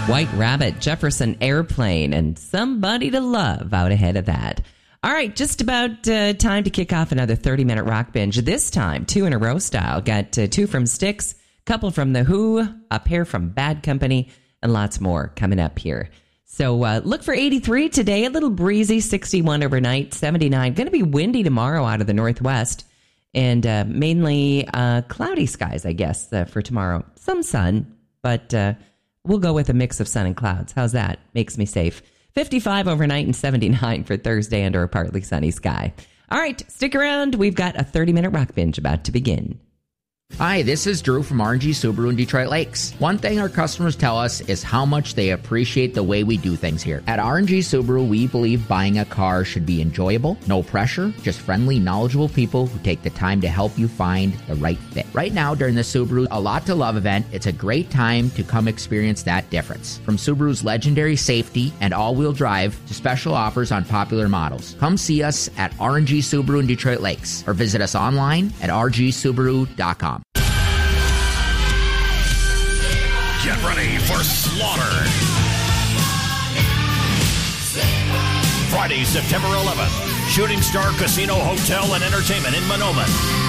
White Rabbit, Jefferson Airplane, and Somebody to Love out ahead of that. All right, just about time to kick off another 30-minute rock binge. This time, 2 in a row style. Got 2 from Styx, couple from The Who, a pair from Bad Company, and lots more coming up here. So look for 83 today, a little breezy, 61 overnight, 79. Going to be windy tomorrow out of the northwest, and mainly cloudy skies, I guess, for tomorrow. Some sun, but we'll go with a mix of sun and clouds. How's that? Makes me safe. 55 overnight and 79 for Thursday under a partly sunny sky. All right, stick around. We've got a 30-minute rock binge about to begin. Hi, this is Drew from RNG Subaru in Detroit Lakes. One thing our customers tell us is how much they appreciate the way we do things here. At RNG Subaru, we believe buying a car should be enjoyable, no pressure, just friendly, knowledgeable people who take the time to help you find the right fit. Right now, during the Subaru A Lot to Love event, it's a great time to come experience that difference. From Subaru's legendary safety and all-wheel drive to special offers on popular models. Come see us at RNG Subaru in Detroit Lakes or visit us online at rgsubaru.com. Get ready for slaughter. Friday, September 11th, Shooting Star Casino Hotel and Entertainment in Monoman.